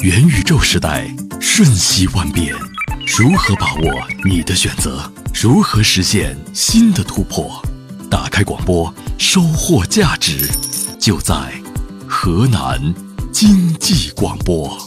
元宇宙时代瞬息万变，如何把握你的选择？如何实现新的突破？打开广播，收获价值，就在河南经济广播。